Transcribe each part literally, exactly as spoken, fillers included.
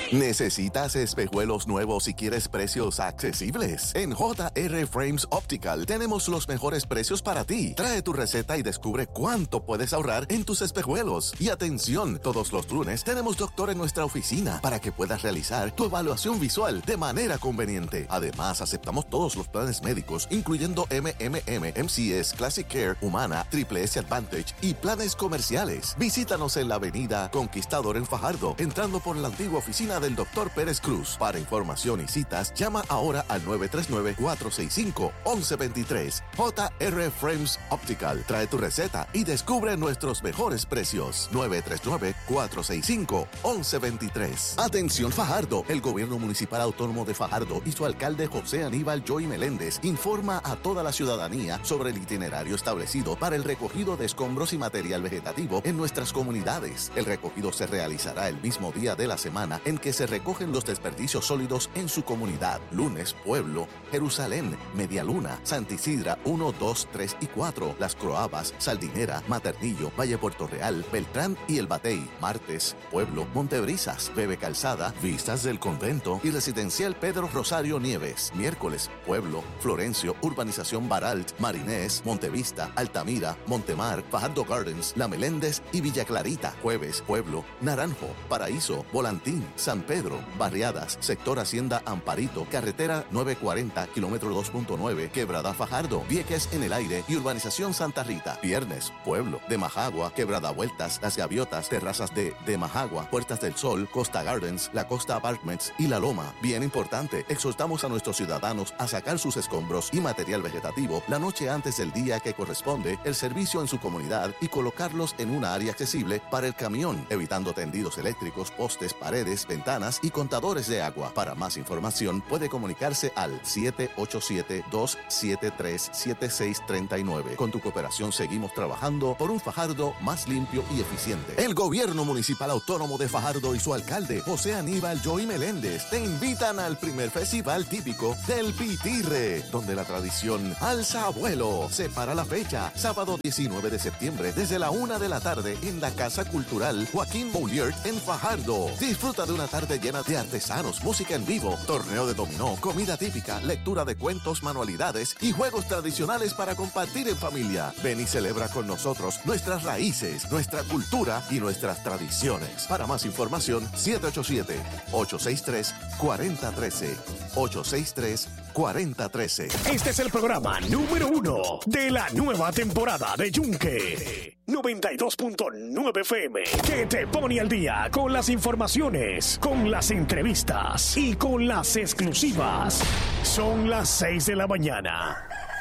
¿Necesitas espejuelos nuevos y quieres precios accesibles? En J R Frames Optical tenemos los mejores precios para ti. Trae tu receta y descubre cuánto puedes ahorrar en tus espejuelos. Y atención, todos los lunes tenemos doctor en nuestra oficina para que puedas realizar tu evaluación visual de manera conveniente. Además, aceptamos todos los planes médicos, incluyendo M M M, M C S, Classic Care, Humana, Triple S Advantage y planes comerciales. Visítanos en la avenida Conquistador en Fajardo, entrando por la antigua oficina del doctor Pérez Cruz. Para información y citas, llama ahora al nueve tres nueve, cuatro seis cinco, once veintitrés. J R Frames Optical. Trae tu receta y descubre nuestros mejores precios. nueve tres nueve, cuatro seis cinco, once veintitrés. Atención Fajardo. El Gobierno Municipal Autónomo de Fajardo y su alcalde José Aníbal Joy Meléndez informa a toda la ciudadanía sobre el itinerario establecido para el recogido de escombros y material vegetativo en nuestras comunidades. El recogido se realizará el mismo día de la semana en que se recogen los desperdicios sólidos en su comunidad. Lunes, Pueblo, Jerusalén, Medialuna, Santa Isidra uno, dos, tres y cuatro, Las Croabas, Saldinera, Maternillo, Valle Puerto Real, Beltrán y El Batey. Martes, Pueblo, Montebrisas, Bebe Calzada, Vistas del Convento y Residencial Pedro Rosario Nieves. Miércoles, Pueblo, Florencio, Urbanización Baralt, Marinés, Montevista, Altamira, Montemar, Fajardo Gardens, La Meléndez y Villa Clarita. Jueves, Pueblo, Naranjo, Paraíso, Volantín, San Pedro, Barriadas, Sector Hacienda Amparito, Carretera novecientos cuarenta, kilómetro dos punto nueve, Quebrada Fajardo, Vieques en el Aire y Urbanización Santa Rita. Viernes, Pueblo, de Majagua, Quebrada Vueltas, Las Gaviotas, Terrazas de de Majagua, Puertas del Sol, Costa Gardens, La Costa Apartments y La Loma. Bien importante, exhortamos a nuestros ciudadanos a sacar sus escombros y material vegetativo la noche antes del día que corresponde el servicio en su comunidad y colocarlos en una área accesible para el camión, evitando tendidos eléctricos, postes, paredes, ventanas y contadores de agua. Para más información puede comunicarse al siete ocho siete, dos siete tres, siete seis tres nueve. Con tu cooperación seguimos trabajando por un Fajardo más limpio y eficiente. El Gobierno Municipal Autónomo de Fajardo y su alcalde José Aníbal Joy Meléndez te invitan al primer festival típico del Pitirre, donde la tradición alza vuelo. Separa la fecha, sábado diecinueve de septiembre desde la una de la tarde en la Casa Cultural Joaquín Mouliert en Fajardo. Disfruta de una tarde llena de artesanos, música en vivo, torneo de dominó, comida típica, lectura de cuentos, manualidades y juegos tradicionales para compartir en familia. Ven y celebra con nosotros nuestras raíces, nuestra cultura y nuestras tradiciones. Para más información, siete ocho siete, ocho seis tres, cuatro cero uno tres, ocho seis tres, cuatro cero uno tres. Este es el programa número uno de la nueva temporada de Yunque noventa y dos punto nueve F M, que te pone al día con las informaciones, con las entrevistas y con las exclusivas. Son las seis de la mañana.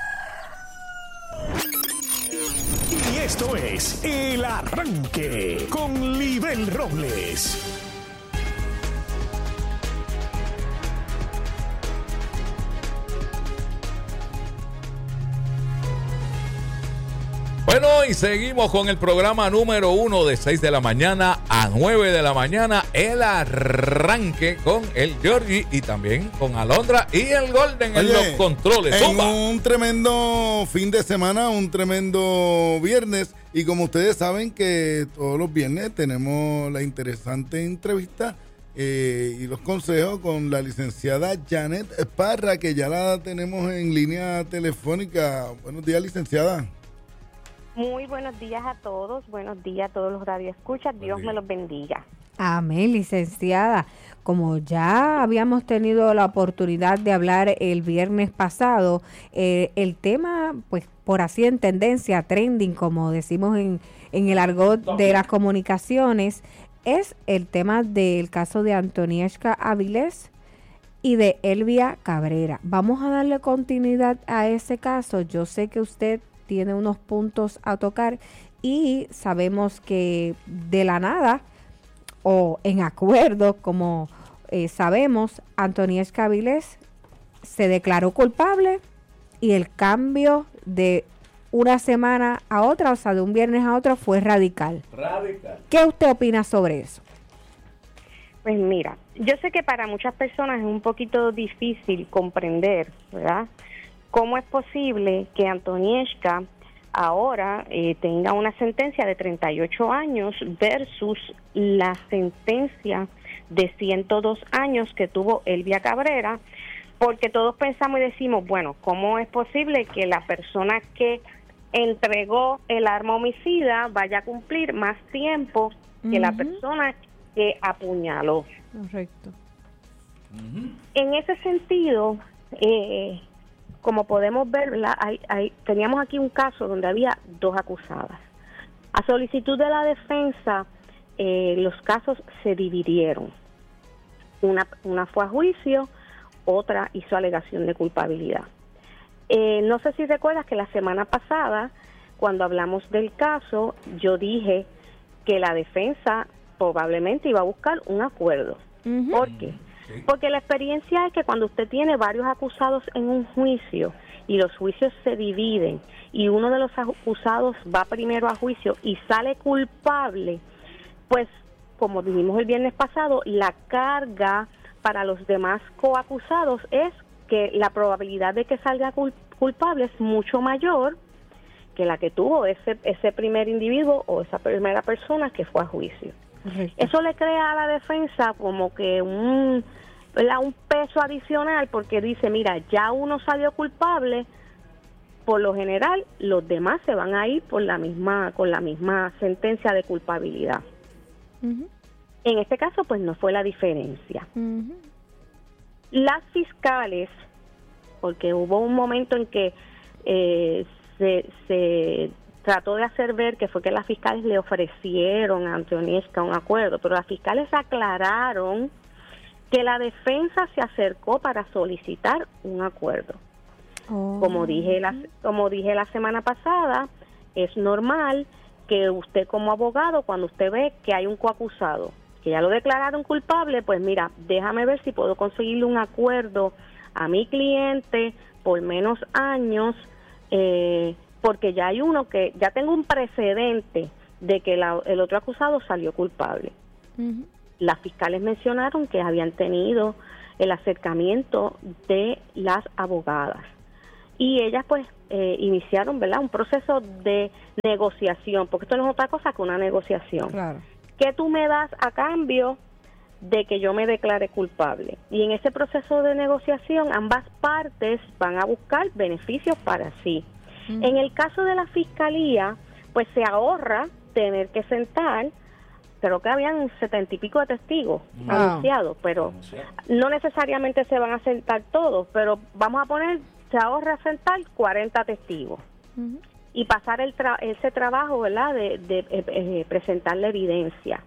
Y esto es El Arranque con Libel Robles. Bueno, y seguimos con el programa número uno de seis de la mañana a nueve de la mañana. El Arranque con el Georgie y también con Alondra y el Golden. Oye, en los controles. En ¡Zumba! Un tremendo fin de semana, un tremendo viernes. Y como ustedes saben que todos los viernes tenemos la interesante entrevista eh, y los consejos con la licenciada Janet Parra, que ya la tenemos en línea telefónica. Buenos días, licenciada. Muy buenos días a todos, buenos días a todos los radioescuchas, Dios me los bendiga. Amén, licenciada. Como ya habíamos tenido la oportunidad de hablar el viernes pasado, eh, el tema, pues por así en tendencia, trending, como decimos en, en el argot de las comunicaciones, es el tema del caso de Antonieshka Avilés y de Elvia Cabrera. Vamos a darle continuidad a ese caso. Yo sé que usted tiene unos puntos a tocar y sabemos que de la nada o en acuerdo, como eh, sabemos, Antonieshka Avilés se declaró culpable y el cambio de una semana a otra, o sea, de un viernes a otro, fue radical. Radical. ¿Qué usted opina sobre eso? Pues mira, yo sé que para muchas personas es un poquito difícil comprender, ¿verdad?, cómo es posible que Antonieshka ahora eh, tenga una sentencia de treinta y ocho años versus la sentencia de ciento dos años que tuvo Elvia Cabrera, porque todos pensamos y decimos, bueno, ¿cómo es posible que la persona que entregó el arma homicida vaya a cumplir más tiempo que uh-huh. la persona que apuñaló? Correcto. Uh-huh. En ese sentido, eh, como podemos ver, hay, hay, teníamos aquí un caso donde había dos acusadas. A solicitud de la defensa, eh, los casos se dividieron. Una, una fue a juicio, otra hizo alegación de culpabilidad. Eh, no sé si recuerdas que la semana pasada, cuando hablamos del caso, yo dije que la defensa probablemente iba a buscar un acuerdo. Uh-huh. ¿Por qué? Sí. Porque la experiencia es que cuando usted tiene varios acusados en un juicio y los juicios se dividen y uno de los acusados va primero a juicio y sale culpable, pues como dijimos el viernes pasado, la carga para los demás coacusados es que la probabilidad de que salga culpable es mucho mayor que la que tuvo ese ese primer individuo o esa primera persona que fue a juicio. Correcto. Eso le crea a la defensa como que un, un peso adicional, porque dice, mira, ya uno salió culpable, por lo general los demás se van a ir por la misma con la misma sentencia de culpabilidad. Uh-huh. En este caso, pues no fue la diferencia. Uh-huh. Las fiscales, porque hubo un momento en que eh, se, se trató de hacer ver que fue que las fiscales le ofrecieron a Antoniesca un acuerdo, pero las fiscales aclararon que la defensa se acercó para solicitar un acuerdo. Oh. Como dije la, como dije la semana pasada, es normal que usted como abogado, cuando usted ve que hay un coacusado, que ya lo declararon culpable, pues mira, déjame ver si puedo conseguirle un acuerdo a mi cliente por menos años, eh, porque ya hay uno que, ya tengo un precedente de que la, el otro acusado salió culpable. Uh-huh. Las fiscales mencionaron que habían tenido el acercamiento de las abogadas y ellas pues eh, iniciaron, ¿verdad?, un proceso de negociación, porque esto no es otra cosa que una negociación. Claro. ¿Qué tú me das a cambio de que yo me declare culpable? Y en ese proceso de negociación ambas partes van a buscar beneficios para sí. Uh-huh. En el caso de la fiscalía, pues se ahorra tener que sentar, creo que habían setenta y pico de testigos uh-huh. anunciados, pero no necesariamente se van a sentar todos, pero vamos a poner, se ahorra sentar cuarenta testigos. Uh-huh. Y pasar el tra- ese trabajo, ¿verdad?, de, de eh, eh, presentar la evidencia.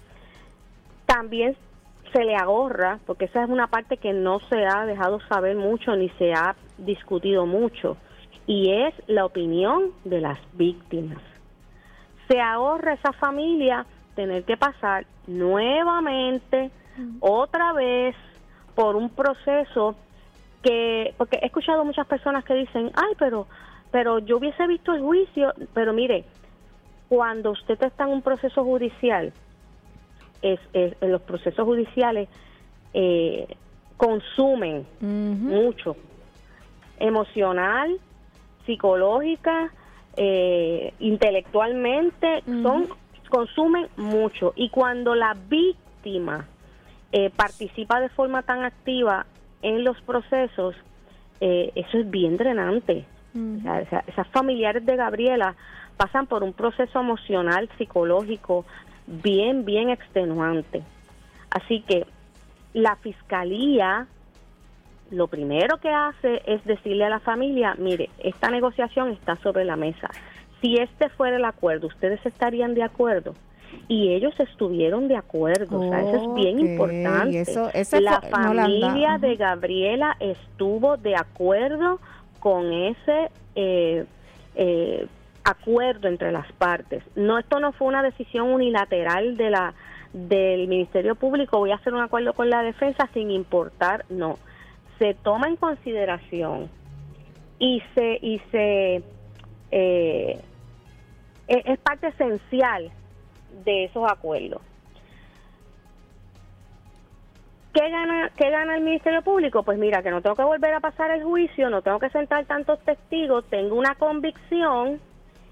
También se le ahorra, porque esa es una parte que no se ha dejado saber mucho ni se ha discutido mucho, y es la opinión de las víctimas. Se ahorra esa familia tener que pasar nuevamente, mm. otra vez, por un proceso que, porque he escuchado muchas personas que dicen, ay, pero... pero yo hubiese visto el juicio, pero mire, cuando usted está en un proceso judicial, es, es en los procesos judiciales eh, consumen uh-huh. mucho, emocional, psicológica, eh, intelectualmente, uh-huh. son consumen mucho, y cuando la víctima eh, participa de forma tan activa en los procesos, eh, eso es bien drenante. O sea, esa, esas familiares de Gabriela pasan por un proceso emocional, psicológico, bien, bien extenuante. Así que la fiscalía lo primero que hace es decirle a la familia, mire, esta negociación está sobre la mesa. Si este fuera el acuerdo, ¿ustedes estarían de acuerdo? Y ellos estuvieron de acuerdo, oh, o sea, eso es bien okay. importante. Eso, eso la fue, familia no la de Gabriela estuvo de acuerdo con ese eh, eh, acuerdo entre las partes. No, esto no fue una decisión unilateral de la del Ministerio Público, voy a hacer un acuerdo con la defensa sin importar, no. Se toma en consideración y se y se eh, es parte esencial de esos acuerdos. ¿Qué gana, ¿Qué gana el Ministerio Público? Pues mira, que no tengo que volver a pasar el juicio, no tengo que sentar tantos testigos, tengo una convicción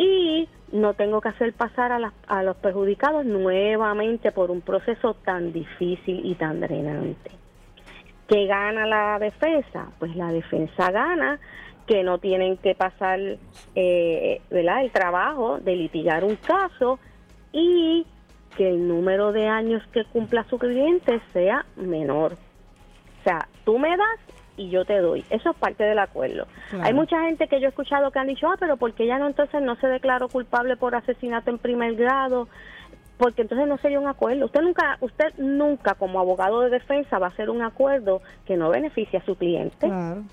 y no tengo que hacer pasar a, las, a los perjudicados nuevamente por un proceso tan difícil y tan drenante. ¿Qué gana la defensa? Pues la defensa gana que no tienen que pasar eh, ¿verdad? el trabajo de litigar un caso y que el número de años que cumpla su cliente sea menor. O sea, tú me das y yo te doy. Eso es parte del acuerdo. Claro. Hay mucha gente que yo he escuchado que han dicho, ah, pero ¿por qué ella no entonces no se declaró culpable por asesinato en primer grado? Porque entonces no sería un acuerdo. Usted nunca, usted nunca como abogado de defensa va a hacer un acuerdo que no beneficie a su cliente. Claro.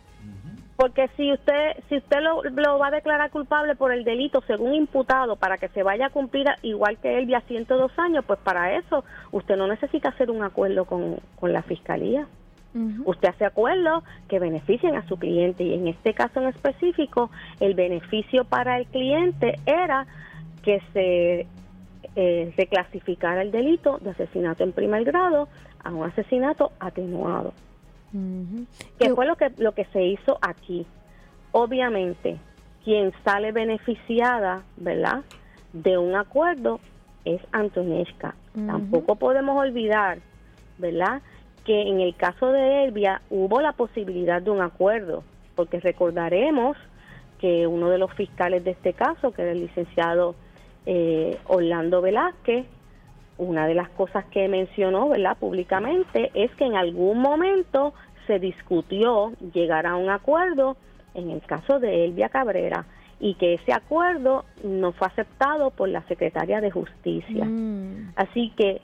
Porque si usted si usted lo, lo va a declarar culpable por el delito según imputado para que se vaya a cumplir igual que él ya ciento dos años, pues para eso usted no necesita hacer un acuerdo con, con la fiscalía. Uh-huh. Usted hace acuerdos que beneficien a su cliente y en este caso en específico el beneficio para el cliente era que se eh, reclasificara el delito de asesinato en primer grado a un asesinato atenuado. Uh-huh. Que fue lo que lo que se hizo aquí. Obviamente, quien sale beneficiada, ¿verdad?, de un acuerdo es Antonieshka. Uh-huh. Tampoco podemos olvidar, ¿verdad?, que en el caso de Elvia hubo la posibilidad de un acuerdo, porque recordaremos que uno de los fiscales de este caso, que era el licenciado eh, Orlando Velázquez, una de las cosas que mencionó, ¿verdad?, públicamente, es que en algún momento se discutió llegar a un acuerdo en el caso de Elvia Cabrera y que ese acuerdo no fue aceptado por la Secretaria de Justicia. Mm. Así que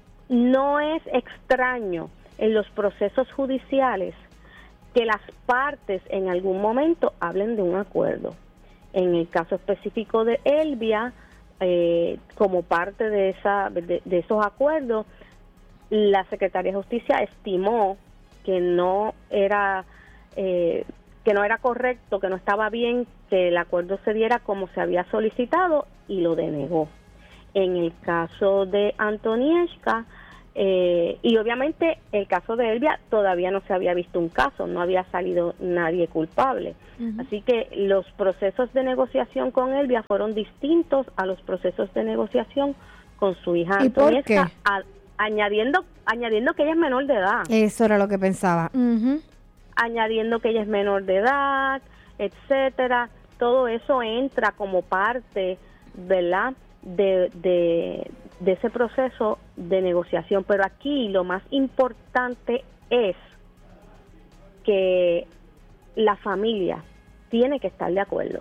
no es extraño en los procesos judiciales que las partes en algún momento hablen de un acuerdo. En el caso específico de Elvia, Eh, como parte de esa de, de esos acuerdos, la Secretaría de Justicia estimó que no era eh, que no era correcto, que no estaba bien que el acuerdo se diera como se había solicitado y lo denegó. En el caso de Antonieshka eh, y obviamente el caso de Elvia todavía no se había visto un caso, no había salido nadie culpable. Uh-huh. Así que los procesos de negociación con Elvia fueron distintos a los procesos de negociación con su hija Antonieshka, a, añadiendo añadiendo que ella es menor de edad. Eso era lo que pensaba. Uh-huh. Añadiendo que ella es menor de edad, etcétera. Todo eso entra como parte, ¿verdad?, de, de, de ese proceso de negociación. Pero aquí lo más importante es que la familia tiene que estar de acuerdo.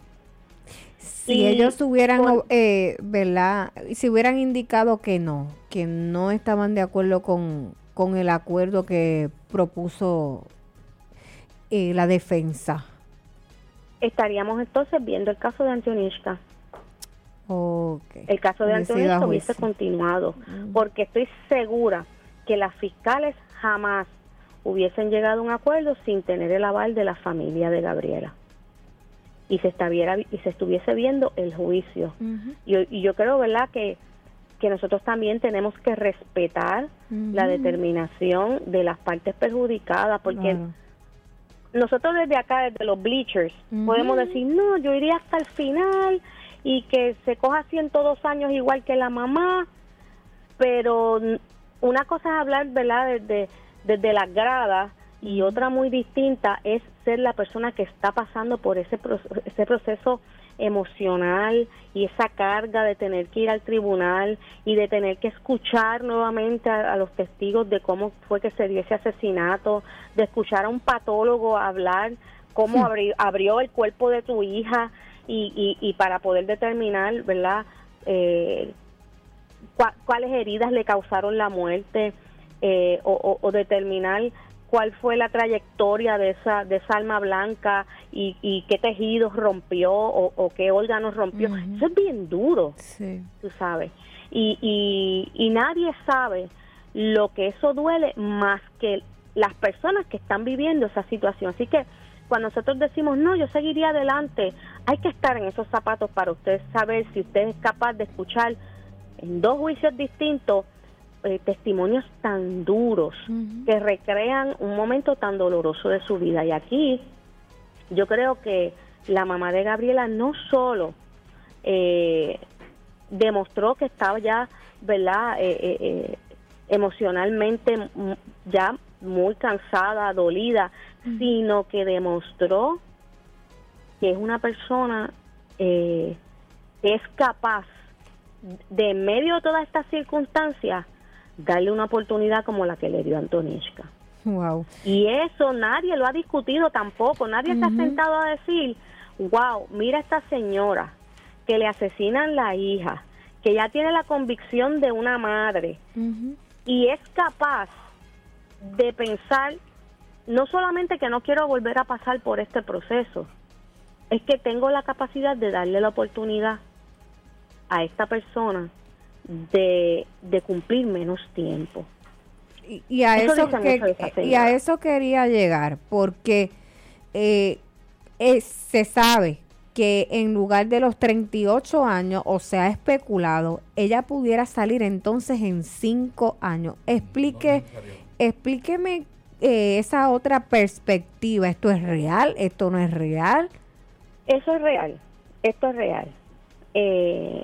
Si y ellos hubieran, por, eh, ¿verdad? Si hubieran indicado que no, que no estaban de acuerdo con, con el acuerdo que propuso eh, la defensa, estaríamos entonces viendo el caso de Antonieshka. Okay. El caso de Antonieshka hubiese continuado, mm. porque estoy segura que las fiscales jamás hubiesen llegado a un acuerdo sin tener el aval de la familia de Gabriela y se estuviera y se estuviese viendo el juicio. Uh-huh. y, y yo creo, ¿verdad?, que que nosotros también tenemos que respetar uh-huh. la determinación de las partes perjudicadas, porque uh-huh. nosotros desde acá, desde los bleachers, uh-huh. podemos decir, no, yo iría hasta el final y que se coja ciento dos años igual que la mamá, pero una cosa es hablar, ¿verdad?, desde, desde las gradas, y otra muy distinta es ser la persona que está pasando por ese proceso, ese proceso emocional y esa carga de tener que ir al tribunal y de tener que escuchar nuevamente a, a los testigos de cómo fue que se dio ese asesinato, de escuchar a un patólogo hablar cómo sí. abrió, abrió el cuerpo de tu hija y, y, y para poder determinar, ¿verdad?, eh, cu- cuáles heridas le causaron la muerte, eh, o, o, o determinar cuál fue la trayectoria de esa de esa alma blanca y, y qué tejidos rompió o, o qué órganos rompió. Uh-huh. Eso es bien duro, sí. tú sabes. Y, y, y nadie sabe lo que eso duele más que las personas que están viviendo esa situación. Así que cuando nosotros decimos, no, yo seguiría adelante, hay que estar en esos zapatos para usted saber si usted es capaz de escuchar en dos juicios distintos Eh, testimonios tan duros uh-huh. que recrean un momento tan doloroso de su vida. Y aquí yo creo que la mamá de Gabriela no solo eh, demostró que estaba ya, ¿verdad?, eh, eh, eh, emocionalmente m- ya muy cansada, dolida, uh-huh. sino que demostró que es una persona eh, que es capaz de, en medio de todas estas circunstancias, darle una oportunidad como la que le dio Antonieshka. Wow. Y eso nadie lo ha discutido tampoco, nadie uh-huh. se ha sentado a decir, wow, mira a esta señora que le asesinan la hija, que ya tiene la convicción de una madre, uh-huh. y es capaz de pensar, no solamente que no quiero volver a pasar por este proceso, es que tengo la capacidad de darle la oportunidad a esta persona de, de cumplir menos tiempo. Y, y, a eso eso que, y a eso quería llegar, porque eh, es, se sabe que en lugar de los treinta y ocho años, o se ha especulado, ella pudiera salir entonces en cinco años. Explique, explíqueme eh, esa otra perspectiva. ¿Esto es real? ¿Esto no es real? Eso es real. Esto es real. Eh,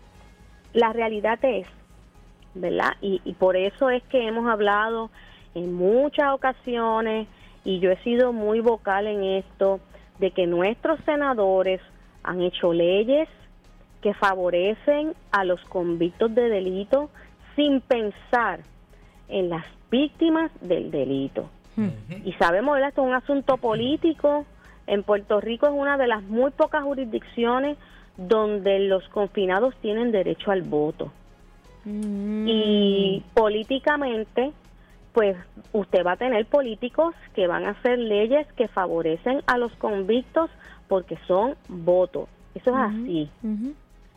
la realidad es, ¿verdad? Y, y por eso es que hemos hablado en muchas ocasiones, y yo he sido muy vocal en esto, de que nuestros senadores han hecho leyes que favorecen a los convictos de delito sin pensar en las víctimas del delito. Uh-huh. Y sabemos, ¿verdad? Esto es un asunto político. En Puerto Rico es una de las muy pocas jurisdicciones donde los confinados tienen derecho al voto. Uh-huh. Y políticamente, pues usted va a tener políticos que van a hacer leyes que favorecen a los convictos porque son votos. Eso es uh-huh. así. Uh-huh.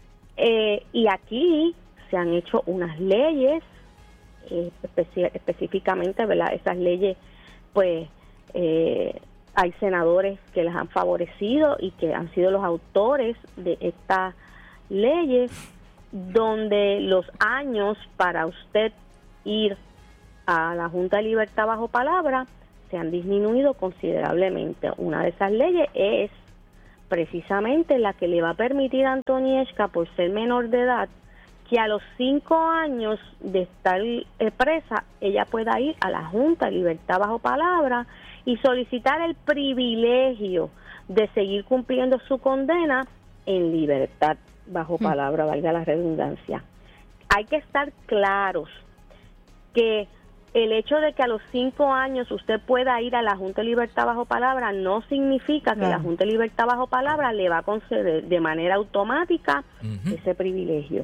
Eh, y aquí se han hecho unas leyes, eh, especi- específicamente, ¿verdad? Esas leyes, pues, eh, hay senadores que las han favorecido y que han sido los autores de estas leyes, donde los años para usted ir a la Junta de Libertad bajo palabra se han disminuido considerablemente. Una de esas leyes es precisamente la que le va a permitir a Antonieshka, por ser menor de edad, que a los cinco años de estar eh, presa, ella pueda ir a la Junta de Libertad bajo palabra y solicitar el privilegio de seguir cumpliendo su condena en libertad bajo palabra, hmm. valga la redundancia. Hay que estar claros que el hecho de que a los cinco años usted pueda ir a la Junta de Libertad bajo palabra no significa que no. la Junta de Libertad bajo palabra le va a conceder de manera automática uh-huh. ese privilegio.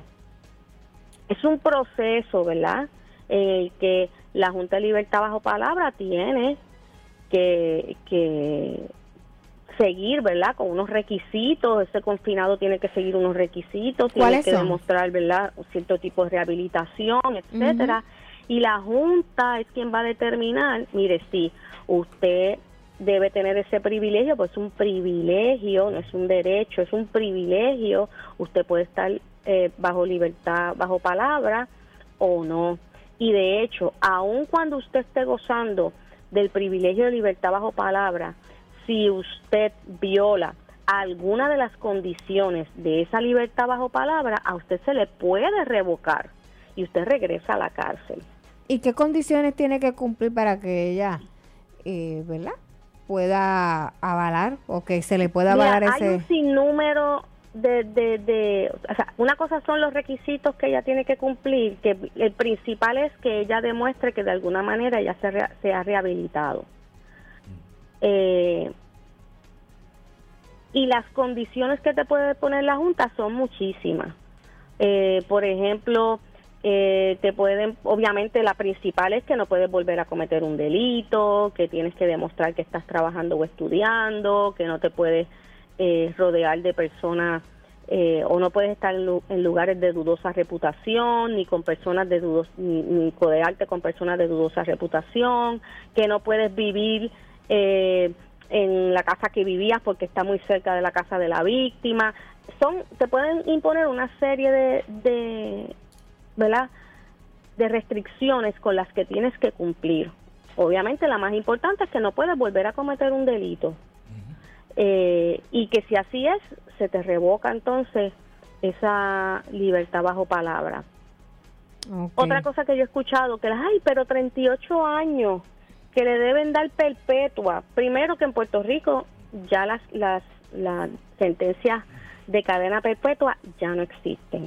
Es un proceso, ¿verdad?, en el que la Junta de Libertad bajo palabra tiene que, que seguir, ¿verdad?, con unos requisitos. Ese confinado tiene que seguir unos requisitos, tiene que son? demostrar, ¿verdad?, un cierto tipo de rehabilitación, etcétera. Uh-huh. Y la Junta es quien va a determinar, mire, sí, usted debe tener ese privilegio, pues es un privilegio, no es un derecho, es un privilegio. Usted puede estar eh, bajo libertad, bajo palabra o no. Y de hecho, aun cuando usted esté gozando del privilegio de libertad bajo palabra, si usted viola alguna de las condiciones de esa libertad bajo palabra, a usted se le puede revocar y usted regresa a la cárcel. ¿Y qué condiciones tiene que cumplir para que ella, eh, ¿verdad?, pueda avalar o que se le pueda avalar Mira, ese? Hay un sinnúmero de, de, de, o sea, una cosa son los requisitos que ella tiene que cumplir, que el principal es que ella demuestre que de alguna manera ella se, re, se ha rehabilitado. Eh, y las condiciones que te puede poner la Junta son muchísimas. Eh, por ejemplo, Eh, te pueden, obviamente la principal es que no puedes volver a cometer un delito, que tienes que demostrar que estás trabajando o estudiando, que no te puedes eh, rodear de personas eh, o no puedes estar en, lu- en lugares de dudosa reputación, ni con personas de dudos, ni, ni codearte con personas de dudosa reputación, que no puedes vivir eh, en la casa que vivías porque está muy cerca de la casa de la víctima. Son, te pueden imponer una serie de, de ¿verdad?, de restricciones con las que tienes que cumplir. Obviamente la más importante es que no puedes volver a cometer un delito. Uh-huh. eh, y que si así es, se te revoca entonces esa libertad bajo palabra. Okay. Otra cosa que yo he escuchado, que ay, pero treinta y ocho años, que le deben dar perpetua. Primero que en Puerto Rico ya las, las, las sentencias de cadena perpetua ya no existen.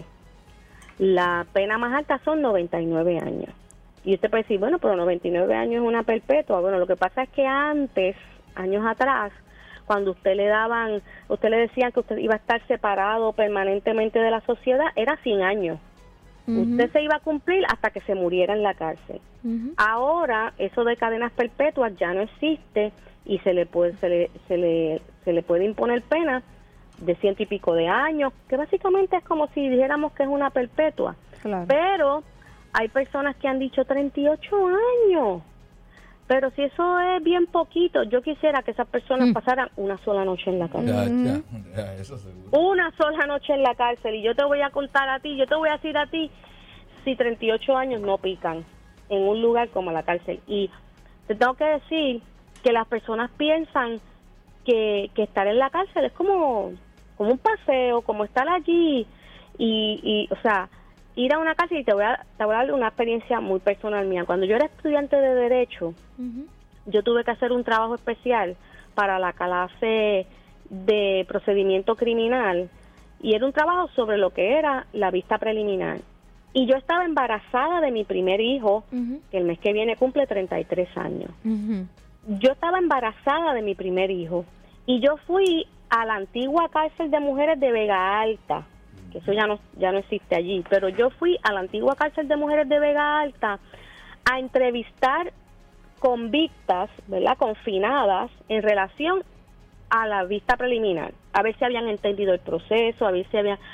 La pena más alta son noventa y nueve años. Y usted puede decir, bueno, pero noventa y nueve años es una perpetua. Bueno, lo que pasa es que antes, años atrás, cuando usted le daban, usted le decían que usted iba a estar separado permanentemente de la sociedad, era cien años. Uh-huh. Usted se iba a cumplir hasta que se muriera en la cárcel. Uh-huh. Ahora, eso de cadenas perpetuas ya no existe y se le puede, se le, se le, se le puede imponer pena de ciento y pico de años, que básicamente es como si dijéramos que es una perpetua. Claro. Pero hay personas que han dicho treinta y ocho años. Pero si eso es bien poquito, yo quisiera que esas personas mm. pasaran una sola noche en la cárcel. Ya, ya, ya, eso seguro. Una sola noche en la cárcel. Y yo te voy a contar a ti, yo te voy a decir a ti, si treinta y ocho años no pican en un lugar como la cárcel. Y te tengo que decir que las personas piensan que, que estar en la cárcel es como, como un paseo, como estar allí. Y, y o sea, ir a una cárcel, y te voy a, te voy a dar una experiencia muy personal mía. Cuando yo era estudiante de Derecho, uh-huh. yo tuve que hacer un trabajo especial para la clase de procedimiento criminal, y era un trabajo sobre lo que era la vista preliminar. Y yo estaba embarazada de mi primer hijo, uh-huh. que el mes que viene cumple treinta y tres años. Uh-huh. Yo estaba embarazada de mi primer hijo, y yo fui a la antigua cárcel de mujeres de Vega Alta, que eso ya no ya no existe allí, pero yo fui a la antigua cárcel de mujeres de Vega Alta a entrevistar convictas, ¿verdad?, confinadas en relación a la vista preliminar, a ver si habían entendido el proceso, a ver si habían...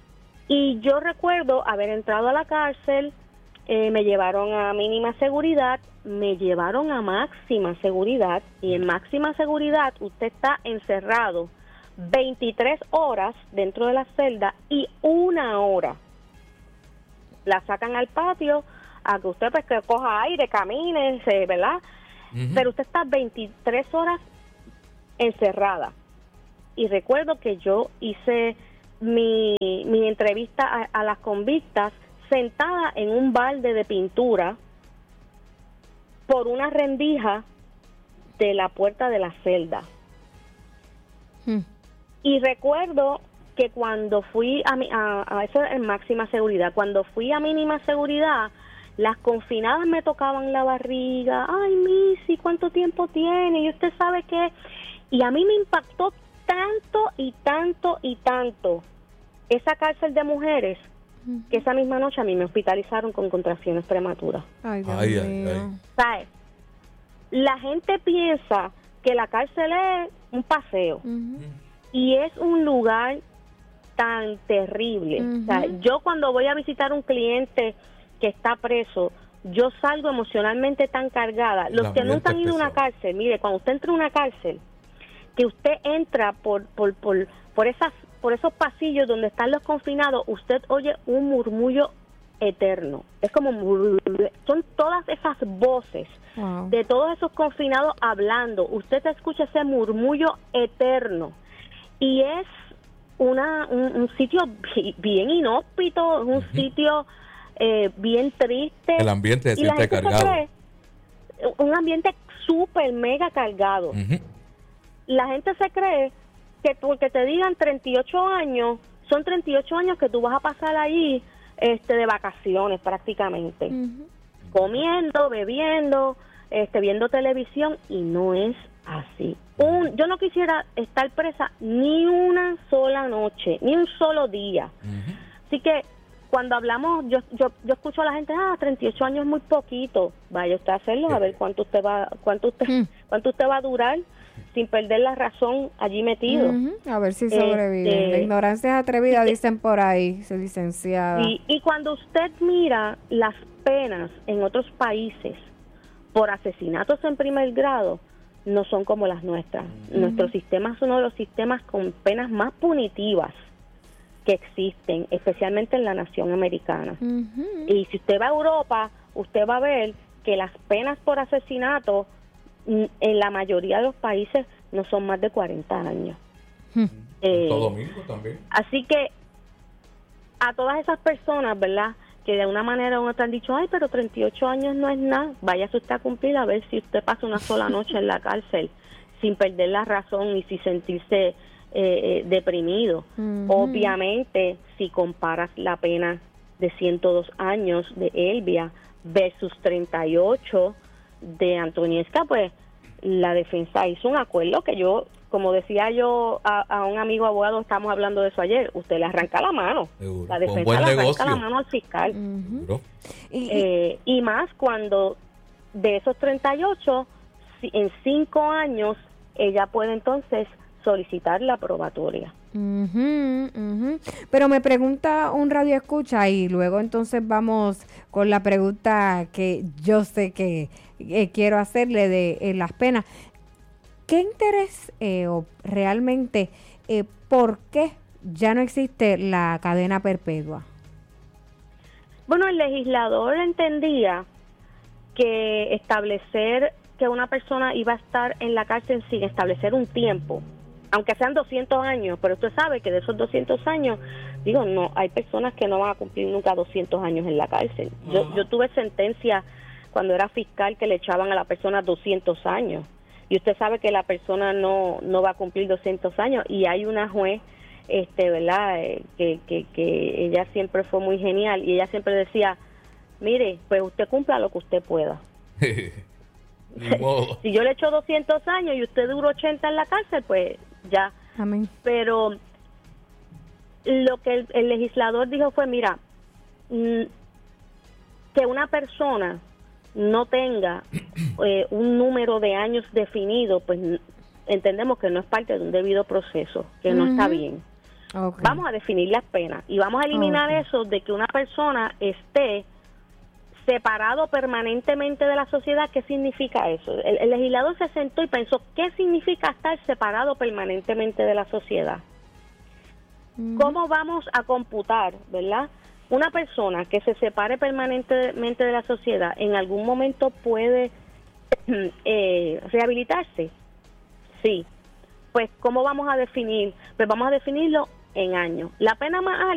Y yo recuerdo haber entrado a la cárcel, eh, me llevaron a mínima seguridad, me llevaron a máxima seguridad, y en máxima seguridad usted está encerrado veintitrés horas dentro de la celda y una hora la sacan al patio a que usted pues que coja aire, camine, se, ¿verdad? Uh-huh. Pero usted está veintitrés horas encerrada. Y recuerdo que yo hice mi, mi entrevista a, a las convictas sentada en un balde de pintura por una rendija de la puerta de la celda. Hmm. Y recuerdo que cuando fui a, mi, a, a eso en máxima seguridad, cuando fui a mínima seguridad, las confinadas me tocaban la barriga. Ay, Missy, ¿cuánto tiempo tiene? Y usted sabe qué. Y a mí me impactó tanto y tanto y tanto esa cárcel de mujeres, uh-huh. que esa misma noche a mí me hospitalizaron con contracciones prematuras. Ay, Dios ay, mío. ay, ay. ¿Sabes? La gente piensa que la cárcel es un paseo. Uh-huh. Y es un lugar tan terrible. Uh-huh. O sea, yo cuando voy a visitar un cliente que está preso, yo salgo emocionalmente tan cargada. Los que nunca han ido a una cárcel, mire, cuando usted entra a una cárcel, que usted entra por por por por esas por esos pasillos donde están los confinados, usted oye un murmullo eterno. Es como son todas esas voces wow. de todos esos confinados hablando. Usted escucha ese murmullo eterno. Y es una un, un sitio bien inhóspito, un uh-huh. sitio eh, bien triste. El ambiente se siente cargado. Se cree, un ambiente súper mega cargado. Uh-huh. La gente se cree que porque te digan treinta y ocho años, son treinta y ocho años que tú vas a pasar allí este, de vacaciones prácticamente. Uh-huh. Comiendo, bebiendo, este, viendo televisión, y no es así. Un, yo no quisiera estar presa ni una sola noche, ni un solo día. Uh-huh. Así que cuando hablamos, yo, yo yo escucho a la gente, ah, treinta y ocho años es muy poquito. Vaya usted a hacerlo, a ver cuánto usted va, cuánto usted, uh-huh. cuánto usted va a durar sin perder la razón allí metido. Uh-huh. A ver si sobrevive. Este, la ignorancia es atrevida, dicen por ahí, licenciada. Y, y cuando usted mira las penas en otros países por asesinatos en primer grado, no son como las nuestras. Uh-huh. Nuestro sistema es uno de los sistemas con penas más punitivas que existen, especialmente en la nación americana. Uh-huh. Y si usted va a Europa, usted va a ver que las penas por asesinato en la mayoría de los países no son más de cuarenta años. Uh-huh. Eh, Santo Domingo también. Así que a todas esas personas, ¿verdad?, que de una manera u otra han dicho, ay, pero treinta y ocho años no es nada, váyase usted a cumplir a ver si usted pasa una sola noche en la cárcel sin perder la razón y sin sentirse eh, eh, deprimido. Uh-huh. Obviamente, si comparas la pena de ciento dos años de Elvia versus treinta y ocho de Antoniesca, pues la defensa hizo un acuerdo que yo, como decía yo a, a un amigo abogado, estamos hablando de eso ayer, usted le arranca la mano. Seguro. La defensa le arranca negocio. la mano al fiscal. Uh-huh. y, eh, y más cuando de esos treinta y ocho, si, en cinco años, ella puede entonces solicitar la probatoria. Uh-huh, uh-huh. Pero me pregunta un radio escucha y luego entonces vamos con la pregunta que yo sé que eh, quiero hacerle de eh, las penas. ¿Qué interés eh, o realmente eh, por qué ya no existe la cadena perpetua? Bueno, el legislador entendía que establecer que una persona iba a estar en la cárcel sin establecer un tiempo, aunque sean doscientos años, pero usted sabe que de esos doscientos años, digo, no, hay personas que no van a cumplir nunca doscientos años en la cárcel. Yo, yo tuve sentencia cuando era fiscal que le echaban a la persona doscientos años. Y usted sabe que la persona no no va a cumplir doscientos años, y hay una juez, este, ¿verdad?, eh, que, que, que ella siempre fue muy genial, y ella siempre decía, mire, pues usted cumpla lo que usted pueda. Si yo le echo doscientos años y usted dura ochenta en la cárcel, pues ya. Amén. Pero lo que el, el legislador dijo fue, mira, mm, que una persona no tenga eh, un número de años definido, pues entendemos que no es parte de un debido proceso, que uh-huh. no está bien. Okay. Vamos a definir las penas y vamos a eliminar okay. eso de que una persona esté separado permanentemente de la sociedad. ¿Qué significa eso? El, el legislador se sentó y pensó, ¿qué significa estar separado permanentemente de la sociedad? Uh-huh. ¿Cómo vamos a computar, verdad? Una persona que se separe permanentemente de la sociedad, ¿en algún momento puede eh, rehabilitarse? Sí. Pues, ¿cómo vamos a definir? Pues vamos a definirlo en años. La pena más alta